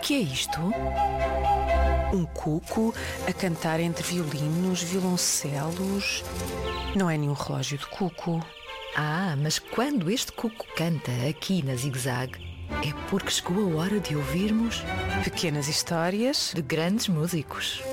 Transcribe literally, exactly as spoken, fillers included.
Que é isto? Um cuco a cantar entre violinos, violoncelos. Não é nenhum relógio de cuco. Ah, mas quando este cuco canta aqui na Zig Zag, é porque chegou a hora de ouvirmos Pequenas histórias de grandes músicos.